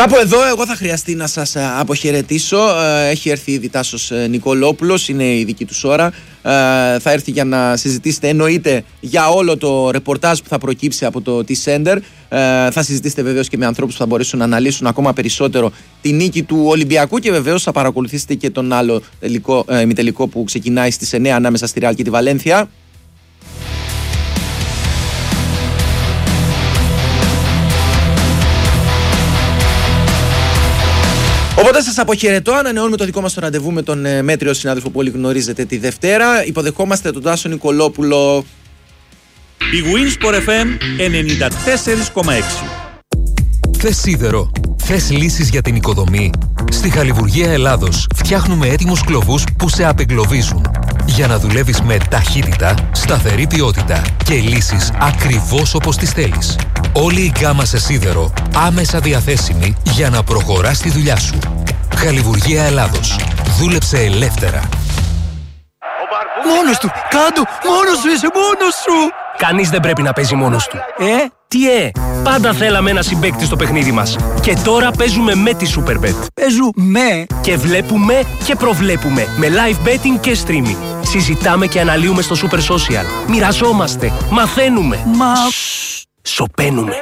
Κάπου εδώ εγώ θα χρειαστεί να σας αποχαιρετήσω. Έχει έρθει ήδη Τάσος Νικολόπουλος, είναι η δική του ώρα. Θα έρθει για να συζητήσετε, εννοείται, για όλο το ρεπορτάζ που θα προκύψει από το T-Center. Θα συζητήσετε βεβαίως και με ανθρώπους που θα μπορέσουν να αναλύσουν ακόμα περισσότερο τη νίκη του Ολυμπιακού και βεβαίως θα παρακολουθήσετε και τον άλλο ημιτελικό που ξεκινάει στις 9 ανάμεσα στη Ρεάλ και τη Βαλένθια. Οπότε σας αποχαιρετώ, ανανεώνουμε το δικό μας το ραντεβού με τον μέτριο συνάδελφο που όλοι γνωρίζετε τη Δευτέρα. Υποδεχόμαστε τον Τάσο Νικολόπουλο. Η Winsport FM 94,6. Θες σίδερο, θες λύσεις για την οικοδομή. Στη Χαλιβουργία Ελλάδος φτιάχνουμε έτοιμους κλωβούς που σε απεγκλωβίζουν. Για να δουλεύεις με ταχύτητα, σταθερή ποιότητα και λύσεις ακριβώς όπως τις θέλεις. Όλη η γκάμα σε σίδερο άμεσα διαθέσιμη για να προχωράς τη δουλειά σου. Χαλιβουργία Ελλάδος. Δούλεψε ελεύθερα. Μόνος του! Κάντο! Μόνος σου είσαι! Μόνος σου! Κανείς δεν πρέπει να παίζει μόνος του. Τι Πάντα θέλαμε ένα συμπαίκτη στο παιχνίδι μας. Και τώρα παίζουμε με τη Superbet. Παίζουμε! Και βλέπουμε και προβλέπουμε. Με live betting και streaming. Συζητάμε και αναλύουμε στο Super Social. Μοιραζόμαστε. Μαθαίνουμε. Σωπαίνουμε.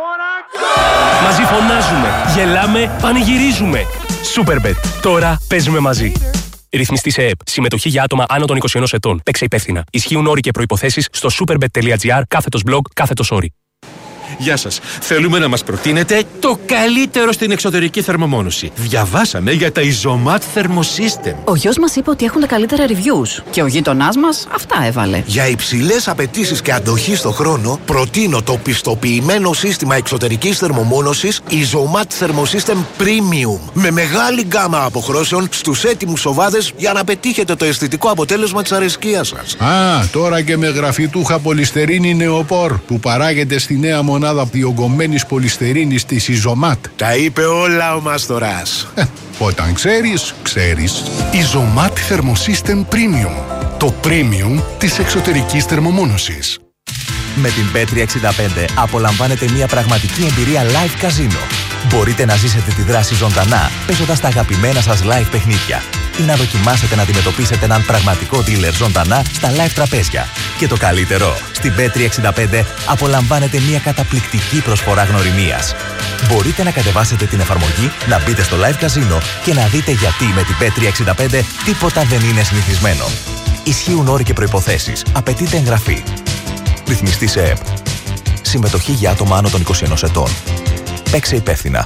Μαζί φωνάζουμε. Γελάμε. Πανηγυρίζουμε. Superbet. Τώρα παίζουμε μαζί. Ρυθμιστή σε ΕΕΠ. Συμμετοχή για άτομα άνω των 21 ετών. Παίξε υπεύθυνα. Ισχύουν όροι και προϋποθέσεις στο superbet.gr/blog/όροι. Γεια σας. Θέλουμε να μας προτείνετε το καλύτερο στην εξωτερική θερμομόνωση. Διαβάσαμε για τα Isomat Thermosystem. Ο γιος μας είπε ότι έχουν τα καλύτερα reviews. Και ο γείτονάς μας αυτά έβαλε. Για υψηλές απαιτήσεις και αντοχή στο χρόνο, προτείνω το πιστοποιημένο σύστημα εξωτερικής θερμομόνωσης Isomat Thermosystem Premium. Με μεγάλη γκάμα αποχρώσεων στους έτοιμους σοβάδες για να πετύχετε το αισθητικό αποτέλεσμα της αρεσκίας σας. Τώρα και με γραφιτούχα πολυστερίνη νεοπόρ που παράγεται στη νέα μονάδα διογκωμένης πολυστερίνης της Isomat. Τα είπε όλα ο Μάστορας. Όταν ξέρεις, ξέρεις. Isomat Thermosystem Premium. Το premium της εξωτερικής θερμομόνωσης. Με την Bet365 απολαμβάνετε μια πραγματική εμπειρία live καζίνο. Μπορείτε να ζήσετε τη δράση ζωντανά παίζοντας τα αγαπημένα σας live παιχνίδια ή να δοκιμάσετε να αντιμετωπίσετε έναν πραγματικό dealer ζωντανά στα live τραπέζια. Και το καλύτερο, στην Bet365 απολαμβάνετε μια καταπληκτική προσφορά γνωριμίας. Μπορείτε να κατεβάσετε την εφαρμογή, να μπείτε στο live καζίνο και να δείτε γιατί με την Bet365 τίποτα δεν είναι συνηθισμένο. Ισχύουν όροι και προϋποθέσεις. Απαιτείται εγγραφή. Ρυθμιστή σε ΕΕΠ. Συμμετοχή για άτομα άνω των 21 ετών. Παίξε υπεύθυνα.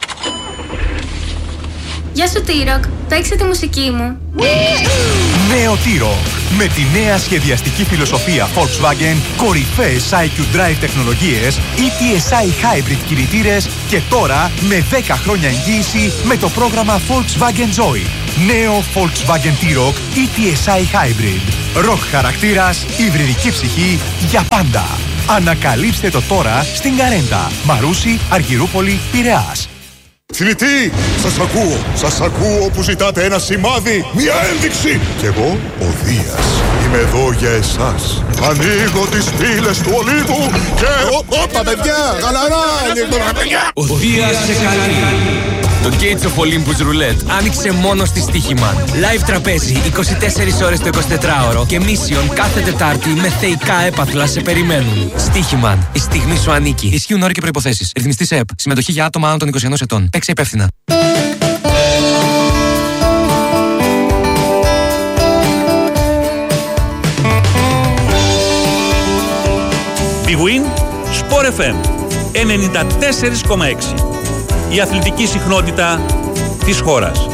Γεια σου T-Rock, παίξε τη μουσική μου. Νέο T-Rock. Με τη νέα σχεδιαστική φιλοσοφία Volkswagen, κορυφαίες IQ Drive τεχνολογίες, ETSI Hybrid κινητήρες και τώρα με 10 χρόνια εγγύηση με το πρόγραμμα Volkswagen Joy. Νέο Volkswagen T-Rock ETSI Hybrid. Rock χαρακτήρας, υβριδική ψυχή για πάντα. Ανακαλύψτε το τώρα στην Καρέντα, Μαρούσι, Αργυρούπολη, Πειραιάς. Θηλητή, σας ακούω που ζητάτε ένα σημάδι, μια ένδειξη. Κι εγώ, ο Δίας, είμαι εδώ για εσάς. Ανοίγω τις πύλες του Ολύβου και... Όπα παιδιά, γαλαρά, ο Δίας σε καλεί. Το Gates of Olympus Roulette άνοιξε μόνο στη Στοίχημαν. Live τραπέζι 24 ώρες το 24ωρο και Mission κάθε Τετάρτη με θεϊκά έπαθλα σε περιμένουν. Στοίχημαν, η στιγμή σου ανήκει. Ισχύουν όροι και προϋποθέσεις. Ρυθμιστή σε ΕΕΠ. Συμμετοχή για άτομα άνω των 21 ετών. Παίξε υπεύθυνα. Big Win Sport FM 94,6. Η αθλητική συχνότητα της χώρας.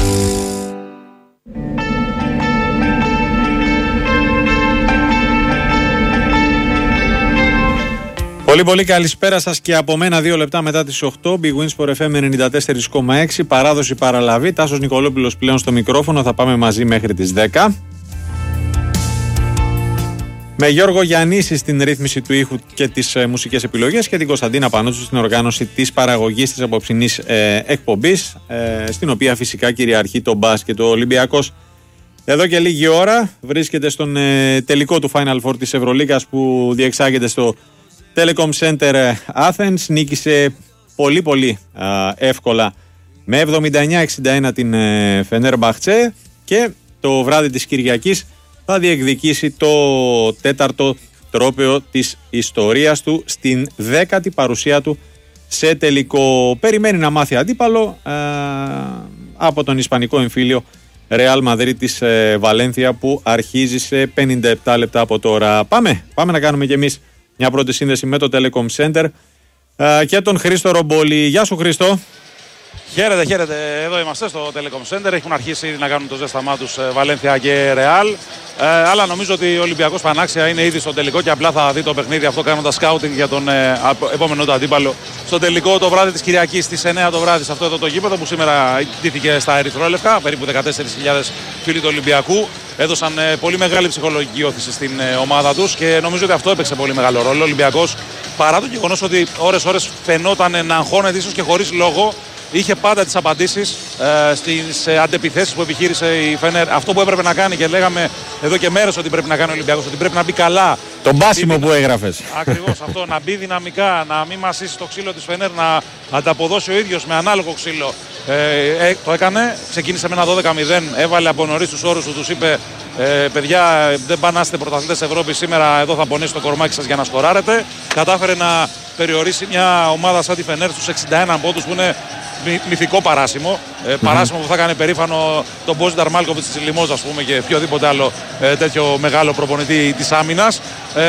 Πολύ καλησπέρα σας και από μένα 2 λεπτά μετά τις 8. Big Win Sport FM 94,6. Παράδοση παραλαβή. Τάσος Νικολόπουλος πλέον στο μικρόφωνο. Θα πάμε μαζί μέχρι τις 10. Με Γιώργο Γιαννίση στην ρύθμιση του ήχου και τις μουσικές επιλογές και την Κωνσταντίνα Πανούτσου στην οργάνωση της παραγωγής της απόψινής εκπομπής, στην οποία φυσικά κυριαρχεί το μπάσκετ. Ο Ολυμπιακός εδώ και λίγη ώρα βρίσκεται στον τελικό του Final Four της Ευρωλίγκας που διεξάγεται στο Telecom Center Athens. Νίκησε πολύ πολύ εύκολα με 79-61 την Φενέρμπαχτσε και το βράδυ της Κυριακής θα διεκδικήσει το 4ο τρόπαιο της ιστορίας του στην 10η παρουσία του σε τελικό. Περιμένει να μάθει αντίπαλο από τον ισπανικό εμφύλιο Ρεάλ Μαδρίτη της Βαλένθια που αρχίζει σε 57 λεπτά από τώρα. Πάμε να κάνουμε κι εμείς μια πρώτη σύνδεση με το Telecom Center και τον Χρήστο Ρομπόλη. Γεια σου Χρήστο. Χαίρετε, εδώ είμαστε στο Telecom Center. Έχουν αρχίσει να κάνουν το ζέσταμά τους Βαλένθια και Ρεάλ. Αλλά νομίζω ότι ο Ολυμπιακός πανάξια είναι ήδη στο τελικό και απλά θα δει το παιχνίδι αυτό κάνοντας σκάουτινγκ για τον επόμενο του αντίπαλο. Στο τελικό το βράδυ της Κυριακής στις 9 το βράδυ σε αυτό εδώ το γήπεδο που σήμερα ντύθηκε στα ερυθρόλευκα. Περίπου 14.000 φίλοι του Ολυμπιακού έδωσαν πολύ μεγάλη ψυχολογική όθηση στην ομάδα τους και νομίζω ότι αυτό έπαιξε πολύ μεγάλο ρόλο. Ο Ολυμπιακός, παρά το γεγονός ότι ώρες φαινόταν να αγχώνεται ίσως και χωρίς λόγο, είχε πάντα τις απαντήσεις στις αντεπιθέσεις που επιχείρησε η Φενέρ. Αυτό που έπρεπε να κάνει και λέγαμε εδώ και μέρες ότι πρέπει να κάνει ο Ολυμπιακός, ότι πρέπει να μπει καλά. Το μπάσιμο που έγραφες. Ακριβώς αυτό, να μπει δυναμικά, να μην μασίσει το ξύλο της Φενέρ, να ανταποδώσει ο ίδιος με ανάλογο ξύλο. Το έκανε, ξεκίνησε με ένα 12-0, έβαλε από νωρίς τους όρους του, τους είπε παιδιά δεν πάνε να είστε πρωταθλητές Ευρώπης σήμερα, εδώ θα πονέσει το κορμάκι σας για να σκοράρετε. Κατάφερε να περιορίσει μια ομάδα σαν τη Φενέρ στους 61 πόντους που είναι μυθικό παράσημο. Παράσημο που θα έκανε περήφανο τον Μπόζινταρ Μάλκοβιτς της Λιμόζ, ας πούμε, και οποιοδήποτε άλλο τέτοιο μεγάλο προπονητή της άμυνας.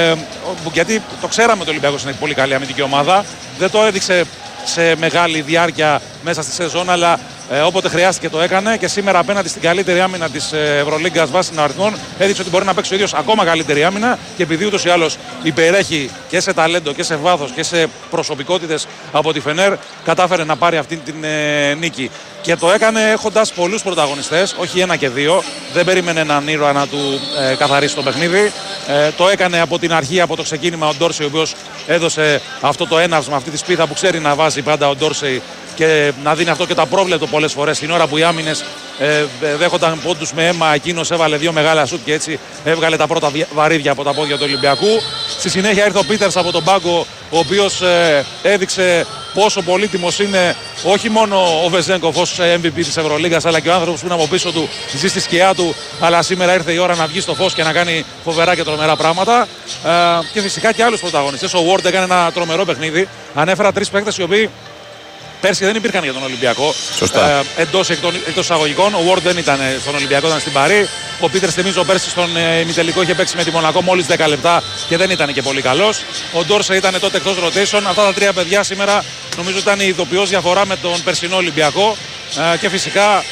Γιατί το ξέραμε ότι ο Ολυμπιακός είναι πολύ καλή αμυντική ομάδα. Δεν το έδειξε σε μεγάλη διάρκεια μέσα στη σεζόν, αλλά όποτε χρειάστηκε το έκανε και σήμερα απέναντι στην καλύτερη άμυνα της Ευρωλίγκας βάσει των αριθμών έδειξε ότι μπορεί να παίξει ο ίδιος ακόμα καλύτερη άμυνα και επειδή ούτως ή άλλως υπερέχει και σε ταλέντο και σε βάθος και σε προσωπικότητες από τη Φενέρ, κατάφερε να πάρει αυτή την νίκη. Και το έκανε έχοντας πολλούς πρωταγωνιστές, όχι ένα και δύο. Δεν περίμενε έναν ήρωα να του καθαρίσει το παιχνίδι. Το έκανε από την αρχή, από το ξεκίνημα ο Ντόρσεϊ, ο οποίος έδωσε αυτό το έναυσμα, αυτή τη σπίθα που ξέρει να βάζει πάντα ο Ντόρσεϊ και να δίνει αυτό και το απρόβλεπτο πολλές φορές. Την ώρα που οι άμυνες δέχονταν πόντους με αίμα, εκείνος έβαλε δύο μεγάλα σουτ και έτσι έβγαλε τα πρώτα βαρύδια από τα πόδια του Ολυμπιακού. Στη συνέχεια ήρθε ο Πίτερς από τον πάγκο, ο οποίος έδειξε πόσο πολύτιμος είναι όχι μόνο ο Βεζένκοφ ως MVP της Ευρωλίγκας, αλλά και ο άνθρωπος που είναι από πίσω του, ζει στη σκιά του. Αλλά σήμερα ήρθε η ώρα να βγει στο φως και να κάνει φοβερά και τρομερά πράγματα. Και φυσικά και άλλους πρωταγωνιστές. Ο Ward έκανε ένα τρομερό παιχνίδι. Ανέφερα τρεις παίκτες οι οποίοι πέρσι δεν υπήρχαν για τον Ολυμπιακό. Εντός εισαγωγικών. Ο Ward δεν ήταν στον Ολυμπιακό, ήταν στην Παρί. Ο Πίτερς, θυμίζω, πέρσι στον ημιτελικό είχε παίξει με τη Μονακό μόλις 10 λεπτά και δεν ήταν και πολύ καλός. Ο Ντόρσεϊ ήταν τότε εκτός rotation. Αυτά τα τρία παιδιά σήμερα νομίζω ήταν η ειδοποιώς διαφορά με τον περσινό Ολυμπιακό. Και φυσικά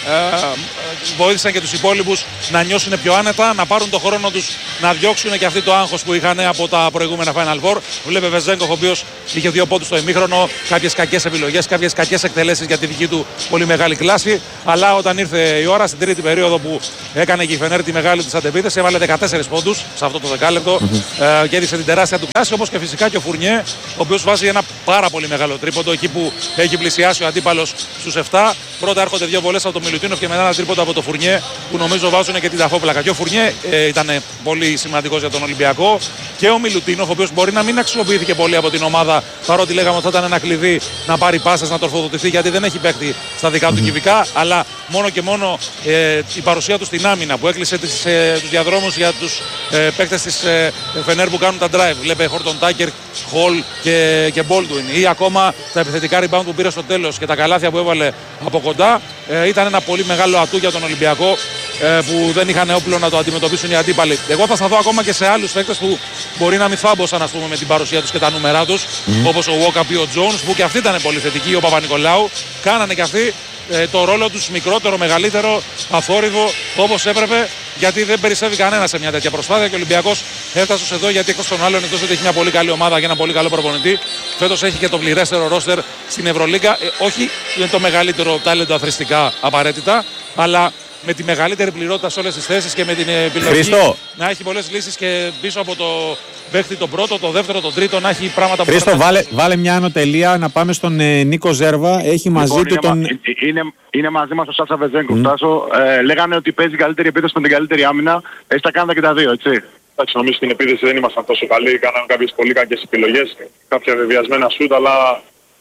βοήθησαν και τους υπόλοιπους να νιώσουν πιο άνετα, να πάρουν το χρόνο τους να διώξουν και αυτοί το άγχος που είχαν από τα προηγούμενα Final Four. Βλέπε Βεζένκοφ, ο οποίος είχε 2 πόντους στο ημίχρονο, κάποιες κακές επιλογές, κάποιες κακές εκτελέσεις για τη δική του πολύ μεγάλη κλάση. Αλλά όταν ήρθε η ώρα, στην τρίτη περίοδο που έκανε και η Φενέρ τη μεγάλη της αντεπίθεση, έβαλε 14 πόντους σε αυτό το δεκάλεπτο και έδειξε την τεράστια του κλάση. Όπως και φυσικά και ο Φουρνιέ, ο οποίος βάζει ένα πάρα πολύ μεγάλο τρίποντο εκεί που έχει πλησιάσει ο αντίπαλος στους 7. Πρώτα έρχονται 2 βολές από τον Μιλουτίνοφ και μετά ένα τρίποντο από τον Φουρνιέ που νομίζω βάζουν και την ταφόπλακα. Και ο Φουρνιέ ήταν πολύ σημαντικός για τον Ολυμπιακό. Και ο Μιλουτίνοφ, ο οποίος μπορεί να μην αξιοποιήθηκε πολύ από την ομάδα, παρότι λέγαμε ότι θα ήταν ένα κλειδί να πάρει πάσες, να τροφοδοτηθεί, γιατί δεν έχει παίκτη στα δικά του κυβικά. Αλλά μόνο και μόνο η παρουσία του στην άμυνα που έκλεισε τους διαδρόμους για τους παίκτες της Φενέρ που κάνουν τα drive. Βλέπε Χόρτον Τάκερ, Χολ και Μπόλτουιν. Ή ακόμα τα επιθετικά rebound που πήρε στο τέλος και τα καλάθια που έβαλε από κοντά. Ήταν ένα πολύ μεγάλο ατού για τον Ολυμπιακό που δεν είχαν όπλο να το αντιμετωπίσουν οι αντίπαλοι. Εγώ θα σταθώ ακόμα και σε άλλους παίκτες που μπορεί να μην θάμπωσαν, ας πούμε, με την παρουσία τους και τα νούμερά τους, όπως ο Walkup ή ο Jones, που και αυτοί ήταν πολύ θετικοί, ο Παπα-Νικολάου. Κάνανε και αυτοί το ρόλο τους μικρότερο, μεγαλύτερο, αθόρυβο, όπως έπρεπε, γιατί δεν περισσεύει κανένα σε μια τέτοια προσπάθεια και ο Ολυμπιακός έφτασε εδώ γιατί εκτός των άλλων, εκτός ότι έχει μια πολύ καλή ομάδα και ένα πολύ καλό προπονητή, φέτος έχει και το πληρέστερο ρόστερ στην Ευρωλίγκα. Όχι με το μεγαλύτερο τάλεντο αθροιστικά απαραίτητα, αλλά με τη μεγαλύτερη πληρότητα σε όλες τις θέσεις και με την επιλογή να έχει πολλές λύσεις και πίσω από το παίχτη τον πρώτο, το δεύτερο, τον τρίτο να έχει πράγματα που... Χρήστο, βάλε μια ανωτελεία να πάμε στον Νίκο Ζέρβα. Έχει μαζί του τον... Είναι μαζί μας ο Σάσα Βεζένκοφ. Λέγανε ότι παίζει καλύτερη επίθεση με την καλύτερη άμυνα. Έτσι τα κάνετε και τα δύο, έτσι. Εντάξει, νομίζω στην επίθεση δεν ήμασταν τόσο καλοί. Κάναμε κάποιες πολύ κακές επιλογές, κάποια βεβαιασμένα σούτ, αλλά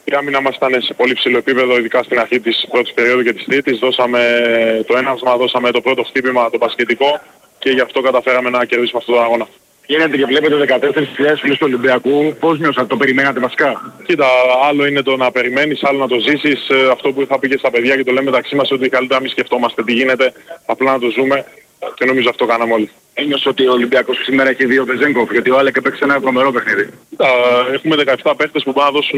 Η άμυνα μας ήταν σε πολύ ψηλό επίπεδο, ειδικά στην αρχή της πρώτης περίοδου και της τρίτης. Δώσαμε το έναυσμα, δώσαμε το πρώτο χτύπημα, το μπασκετικό και γι' αυτό καταφέραμε να κερδίσουμε αυτόν τον αγώνα. Γίνεται και βλέπετε 14.000 φίλους του Ολυμπιακού. Πώς νιώσατε, το περιμένατε βασικά? Κοίτα, άλλο είναι το να περιμένεις, άλλο να το ζήσεις. Αυτό που θα πει και στα παιδιά και το λέμε μεταξύ μας, ότι καλύτερα μην σκεφτόμαστε τι γίνεται, απλά να το ζούμε και νομίζω αυτό κάναμε όλοι. Ένιωσε ότι ο Ολυμπιακός σήμερα έχει δύο Βεζέγκοφ, γιατί ο Άλεκ έπαιξε ένα τρομερό παιχνίδι. Έχουμε 17 παίχτες που πάνε να δώσουν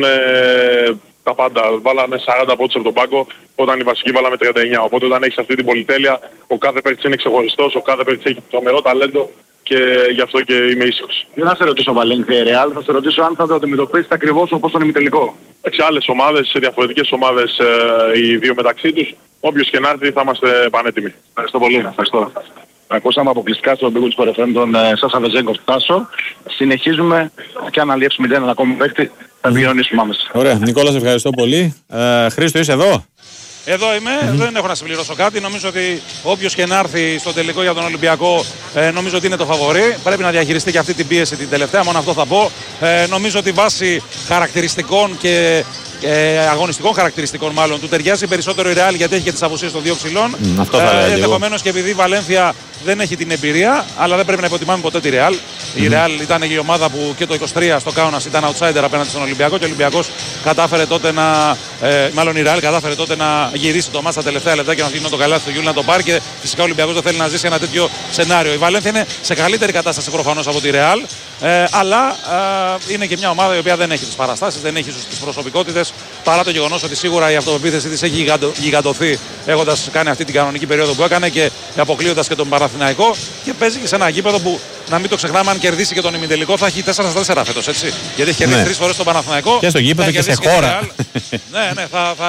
τα πάντα. Βάλαμε 40 πόντους από τον πάγκο, όταν οι βασικοί βάλαμε 39. Οπότε όταν έχεις αυτή την πολυτέλεια, ο κάθε παίκτης είναι ξεχωριστός, ο κάθε παίκτης έχει τρομερό ταλέντο και γι' αυτό και είμαι ήσυχος. Δεν θα σε ρωτήσω Βαλένθια Ρεάλ, θα σε ρωτήσω αν θα το αντιμετωπίσετε ακριβώς όπως τον ημιτελικό. Σε άλλες ομάδες, σε διαφορετικές ομάδες οι δύο μεταξύ τους, όποιος και να έρθει θα είμαστε πανέτοιμοι. Ευχαριστώ πολύ. Ευχαριστώ. Ακούσαμε αποκλειστικά στον πύργο του Sport FM τον Σάσα Βεζέγκοφ Τάσο. Συνεχίζουμε και αν αλλιεύσουμε ένα ακόμη παίκτη θα διονύσουμε άμεσα. Ωραία. Νικόλα, σε ευχαριστώ πολύ. Χρήστο, είσαι εδώ? Εδώ είμαι, δεν έχω να συμπληρώσω κάτι. Νομίζω ότι όποιος και να έρθει στο τελικό για τον Ολυμπιακό, νομίζω ότι είναι το φαβορί. Πρέπει να διαχειριστεί και αυτή την πίεση την τελευταία, μόνο αυτό θα πω. Νομίζω ότι βάσει χαρακτηριστικών και αγωνιστικών χαρακτηριστικών μάλλον του ταιριάζει περισσότερο η Real, γιατί έχει και τις απουσίες των δύο ψηλών. Ενδεχομένως και επειδή η Βαλένθια δεν έχει την εμπειρία, αλλά δεν πρέπει να υποτιμάμε ποτέ τη Real. Η Real ήταν η ομάδα που και το 23 στο Κάουνας ήταν outsider απέναντι στον Ολυμπιακό και ο Ολυμπιακός κατάφερε τότε να. Μάλλον η Real κατάφερε τότε να γυρίσει το μάτς στα τελευταία λεπτά και να γίνει το καλάθι του Γιούλ να το πάρει. Και φυσικά ο Ολυμπιακός δεν θέλει να ζήσει ένα τέτοιο σενάριο. Η Βαλένθια είναι σε καλύτερη κατάσταση προφανώς από τη Real, αλλά είναι και μια ομάδα η οποία δεν έχει τις παραστάσεις, δεν έχει τις προσωπικότητες. Παρά το γεγονός ότι σίγουρα η αυτοπεποίθησή της έχει γιγαντωθεί έχοντας κάνει αυτή την κανονική περίοδο που έκανε και αποκλείοντας και τον Παναθηναϊκό, και παίζει και σε ένα γήπεδο που, να μην το ξεχνάμε, αν κερδίσει και τον ημιτελικό θα έχει 4-4 φέτος, έτσι. Γιατί έχει κερδίσει 3 φορές τον Παναθηναϊκό. Και στο γήπεδο και σε χώρα. Ναι,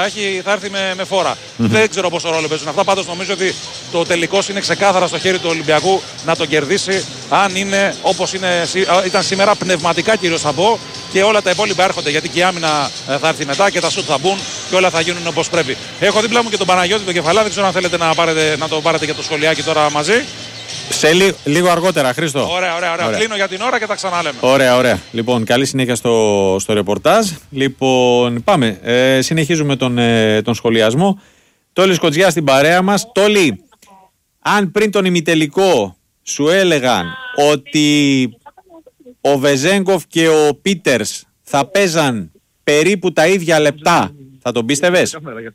θα έρθει με φόρα. Δεν ξέρω πόσο ρόλο παίζουν αυτά. Πάντως νομίζω ότι το τελικός είναι ξεκάθαρα στο χέρι του Ολυμπιακού να τον κερδίσει, αν είναι όπως ήταν σήμερα, πνευματικά κυρίως θα πω, και όλα τα υπόλοιπα έρχονται, γιατί και η άμυνα θα έρθει μετά και τα σουτ θα μπουν και όλα θα γίνουν όπως πρέπει. Έχω δίπλα μου και τον Παναγιώτη τον Κεφαλά, δεν ξέρω αν θέλετε να το πάρετε και το σχολιάκι τώρα μαζί. Σε λίγο αργότερα, Χρήστο. Ωραία. Κλείνω για την ώρα και τα ξαναλέμε. Ωραία. Λοιπόν, καλή συνέχεια στο ρεπορτάζ. Λοιπόν, πάμε. Συνεχίζουμε τον σχολιασμό. Τόλης Κοτζιά στην παρέα μας. Τόλη, αν πριν τον ημιτελικό σου έλεγαν ότι ο Βεζέγκοφ και ο Πίτερς θα παίζαν περίπου τα ίδια λεπτά, θα τον πίστευες?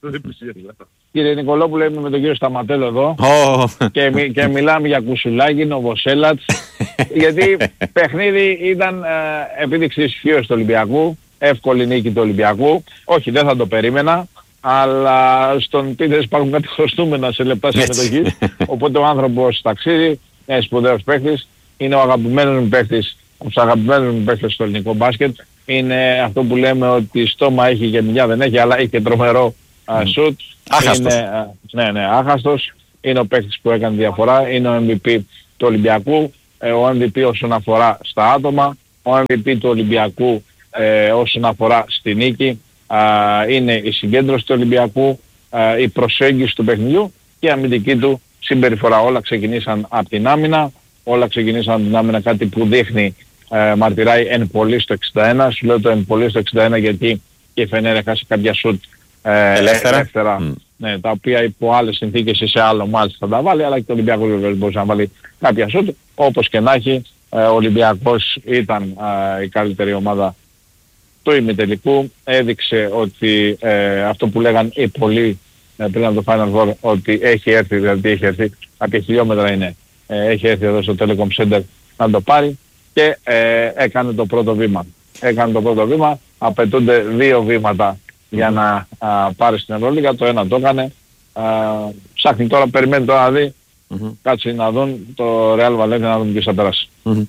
Κύριε Νικολόπουλε, είμαι με τον κύριο Σταματέλο εδώ και μιλάμε για Κουσουλάκη, Νοβοσέλατς, γιατί παιχνίδι ήταν επίδειξη ισχύως του Ολυμπιακού, εύκολη νίκη του Ολυμπιακού. Όχι, δεν θα το περίμενα, αλλά στον Πίτερς υπάρχουν κάτι χρωστούμενα σε λεπτά συμμετοχής, οπότε ο άνθρωπος ταξίδι, είναι σπουδαίος παίκτης, είναι ο αγαπημένος μου παίκτης, από τους αγαπημένους μου παίκτες στο ελληνικό μπάσκετ. Είναι αυτό που λέμε ότι στόμα έχει και μια δεν έχει, αλλά έχει και τρομερό σουτ. Άχαστος. Ναι, άχαστος. Είναι ο παίκτης που έκανε διαφορά. Είναι ο MVP του Ολυμπιακού. Ο MVP όσον αφορά στα άτομα. Ο MVP του Ολυμπιακού όσον αφορά στη νίκη. Είναι η συγκέντρωση του Ολυμπιακού, η προσέγγιση του παιχνιδιού και η αμυντική του συμπεριφορά. Όλα ξεκινήσαν από την άμυνα. Όλα ξεκινήσαν από την άμυνα, κάτι που δείχνει, μαρτυράει εν πολύ στο 61. Σου λέω το εν πολύ στο 61 γιατί και η Φενέρ έχασε κάποια σουτ ελεύθερα. Ναι, τα οποία υπό άλλες συνθήκες ή σε άλλο μάλιστα θα τα βάλει, αλλά και το Ολυμπιακό βεβαίως μπορούσε να βάλει κάποια σουτ. Όπως και να έχει, ο Ολυμπιακός ήταν η καλύτερη ομάδα του ημιτελικού. Έδειξε ότι αυτό που λέγαν οι πολλοί πριν από το Final Four, ότι έχει έρθει, δηλαδή έχει έρθει, κάποια χιλιόμετρα είναι, έχει έρθει εδώ στο Telecom Center να το πάρει και έκανε το πρώτο βήμα. Απαιτούνται 2 βήματα για να πάρει στην Ευρωλίγα. Το ένα το έκανε. Ψάχνει τώρα, περιμένει τώρα να δει. Κάτσε να δουν το Real Valencia, να δουν ποιος θα περάσει.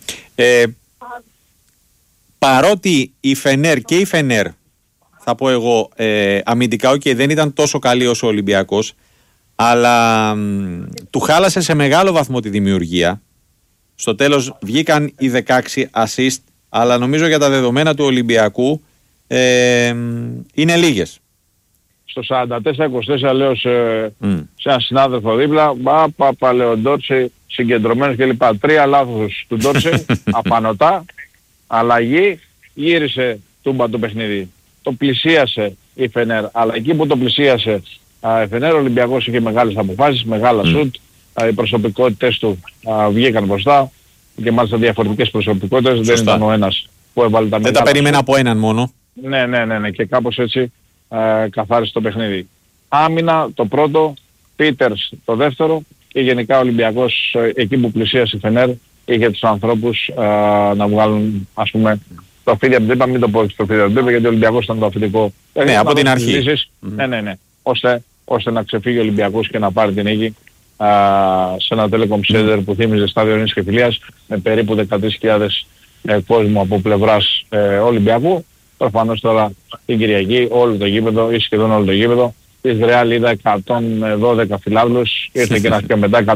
Παρότι η Φενέρ και η Φενέρ, θα πω εγώ, αμυντικά δεν ήταν τόσο καλή όσο ο Ολυμπιακός, αλλά του χάλασε σε μεγάλο βαθμό τη δημιουργία. Στο τέλος βγήκαν οι 16 assist, αλλά νομίζω για τα δεδομένα του Ολυμπιακού είναι λίγες. Στο 44-24 λέω σε έναν συνάδελφο δίπλα, λέω Ντόρτσι συγκεντρωμένος κλπ. 3 λάθος του Ντόρτσι, απανωτά, αλλαγή, γύρισε τούμπα το παιχνίδι. το πλησίασε η Φενέρ, αλλά εκεί που το πλησίασε η Φενέρ, ο Ολυμπιακός είχε μεγάλες αποφάσεις, μεγάλα σουτ, οι προσωπικότητες του βγήκαν μπροστά και μάλιστα διαφορετικές προσωπικότητες, δεν ήταν ο ένας που έβαλε τα μεγάλα. Δεν τα περίμενα από έναν μόνο. Ναι, και κάπως έτσι καθάρισε το παιχνίδι. Άμυνα το πρώτο, Πίτερς το δεύτερο και γενικά ο Ολυμπιακός εκεί που πλησίασε η Φενέρ είχε τους ανθρώπους να βγάλουν, ας πούμε, το αφίδια του είπα, μην το πω στο αφίδια του είπα, γιατί ο Ολυμπιακός ήταν το αφεντικό. Ναι, από την αρχή. Ναι. Ώστε να ξεφύγει ο Ολυμπιακός και να πάρει την νίκη σε ένα Telecom Center που θύμιζε στάδιο Νίκης και Φιλίας με περίπου 13.000 κόσμο από πλευράς Ολυμπιακού. Προφανώς τώρα την Κυριακή όλο το γήπεδο ή σχεδόν όλο το γήπεδο. Της Ρεάλ είδα 112 φιλάθλους, ήρθε και ένας και μετά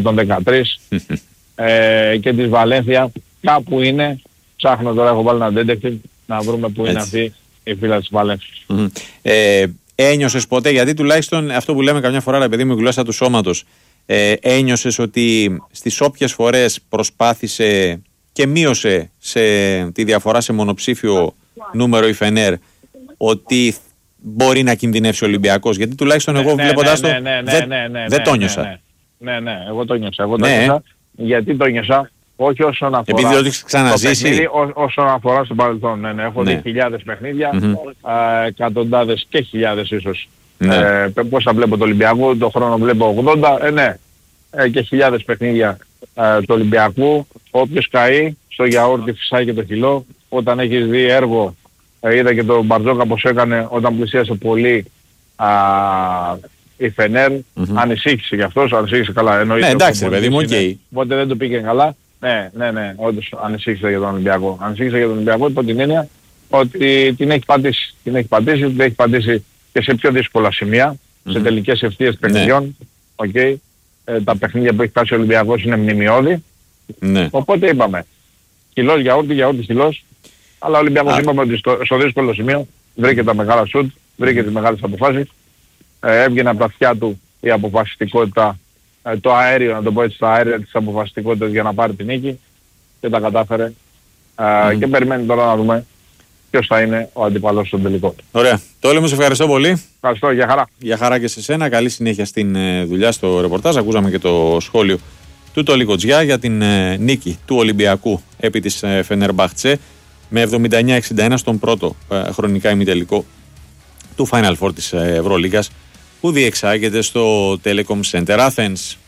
113 και της Βαλένθια κάπου είναι, ψάχνω τώρα, έχω βάλει ένα detective να βρούμε που είναι αυτή η φύλλα της Βαλένθιας. Ένιωσες ποτέ, γιατί τουλάχιστον αυτό που λέμε καμιά φορά, ρε παιδί μου, η γλώσσα του σώματος, ένιωσες ότι στις όποιες φορές προσπάθησε και μείωσε τη διαφορά σε μονοψήφιο νούμερο η Φενέρ, ότι μπορεί να κινδυνεύσει ο Ολυμπιακός? Γιατί τουλάχιστον εγώ βλέποντας το δεν το νιώσα. Ναι, εγώ το νιώσα. Γιατί το νιώσα? Όχι όσον αφορά επειδή το έχεις ξαναζήσει, όσον αφορά στο παρελθόν. Έχω δει χιλιάδες παιχνίδια, εκατοντάδες και χιλιάδες ίσως. Πόσα βλέπω το Ολυμπιακό, το χρόνο βλέπω 80, και χιλιάδες παιχνίδια του Ολυμπιακού. Όποιος καεί στο γιαούρτι φυσάει και το κιλό. Όταν έχεις δει έργο, είδα και τον Μπαρτζόκα πως έκανε όταν πλησίασε πολύ η Φενέρ, ανησύχησε γι' αυτός, ανησύχησε καλά. Ναι, εντάξει ρε παιδί μου, οπότε δεν το πήγε καλά. Ναι, όντως ανησύχησε για τον Ολυμπιακό. Ανησύχησε για τον Ολυμπιακό υπό την έννοια ότι την έχει πατήσει και σε πιο δύσκολα σημεία, σε τελικές ευθείες παιχνιδιών. Τα παιχνίδια που έχει φτάσει ο Ολυμπιακός είναι μνημιώδη. Οπότε είπαμε, κιλός γιαούρτι κιλός, αλλά ο Ολυμπιακός είπαμε ότι στο δύσκολο σημείο βρήκε τα μεγάλα σουτ, βρήκε τις μεγάλες αποφάσεις, έβγαινε από τα αυτιά του η αποφασιστικότητα, το αέριο, να το πω έτσι, τα αέρια της αποφασιστικότητας για να πάρει την νίκη και τα κατάφερε και περιμένει τώρα να δούμε ποιος θα είναι ο αντίπαλος στον τελικό. Ωραία. Τόλι μου, σε ευχαριστώ πολύ. Ευχαριστώ, για χαρά. Για χαρά και σε σένα. Καλή συνέχεια στην δουλειά, στο ρεπορτάζ. Ακούσαμε και το σχόλιο του Τόλι Κοτζιά για την νίκη του Ολυμπιακού επί της Φενερμπαχτσε με 79-61 στον πρώτο χρονικά ημιτελικό του Final Four της Ευρωλίγκας που διεξάγεται στο Telecom Center Athens.